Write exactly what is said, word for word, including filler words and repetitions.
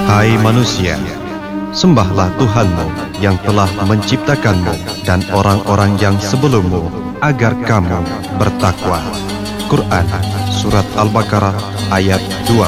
Hai manusia, sembahlah Tuhanmu yang telah menciptakanmu dan orang-orang yang sebelummu agar kamu bertakwa. Quran Surat Al-Baqarah ayat dua